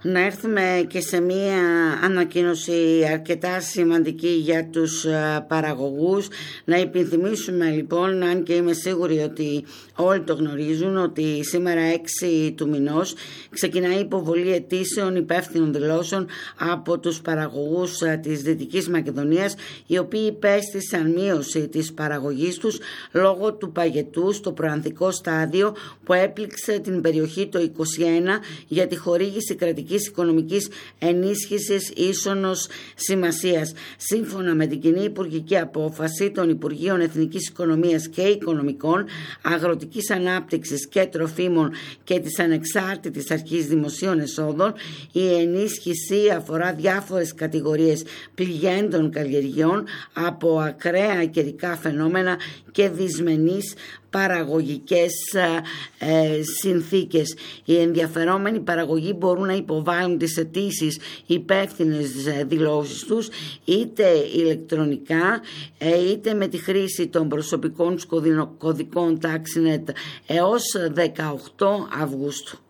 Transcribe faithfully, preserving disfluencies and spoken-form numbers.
Να έρθουμε και σε μία ανακοίνωση αρκετά σημαντική για τους παραγωγούς. Να υπενθυμίσουμε λοιπόν, αν και είμαι σίγουρη ότι όλοι το γνωρίζουν, ότι σήμερα έξι του μηνός ξεκινάει η υποβολή αιτήσεων υπεύθυνων δηλώσεων από τους παραγωγούς της Δυτικής Μακεδονίας, οι οποίοι υπέστησαν μείωση της παραγωγής τους λόγω του παγετού στο προανθικό στάδιο που έπληξε την περιοχή το είκοσι ένα για τη χορήγηση κρατικής οικονομικής ενίσχυσης ίσονος σημασίας. Σύμφωνα με την κοινή υπουργική απόφαση των Υπουργείων Εθνικής Οικονομίας και Οικονομικών, Αγροτικής Ανάπτυξης και Τροφίμων και της Ανεξάρτητης Αρχής Δημοσίων Εσόδων, η ενίσχυση αφορά διάφορες κατηγορίες πληγέντων καλλιεργειών από ακραία καιρικά φαινόμενα και δυσμενείς παραγωγικές ε, συνθήκες. Οι ενδιαφερόμενοι παραγωγοί μπορούν να υποβάλουν τις αιτήσεις υπεύθυνες δηλώσεις τους είτε ηλεκτρονικά είτε με τη χρήση των προσωπικών κωδικών TaxNet έως δεκαοκτώ Αυγούστου.